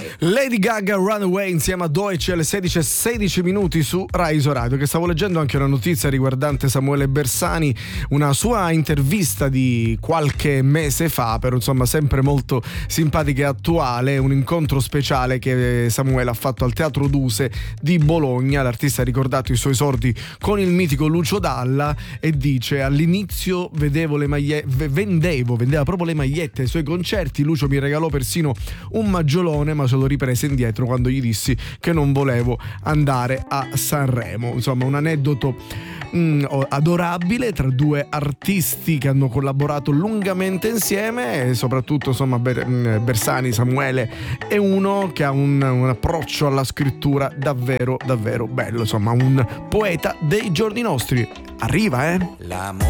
Lady Gaga Runaway insieme a Deutsch alle 16:16 minuti su Rai Radio. Che stavo leggendo anche una notizia riguardante Samuele Bersani, una sua intervista di qualche mese fa, però insomma sempre molto simpatica e attuale, un incontro speciale che Samuele ha fatto al Teatro Duse di Bologna. L'artista ha ricordato i suoi esordi con il mitico Lucio Dalla e dice: all'inizio vendeva proprio le magliette ai suoi concerti, Lucio mi regalò persino un maggiolone, ma se lo riprese indietro quando gli dissi che non volevo andare a Sanremo. Insomma, un aneddoto adorabile tra due artisti che hanno collaborato lungamente insieme, e soprattutto insomma Bersani, Samuele, è uno che ha un approccio alla scrittura davvero davvero bello, insomma un poeta dei giorni nostri. Arriva,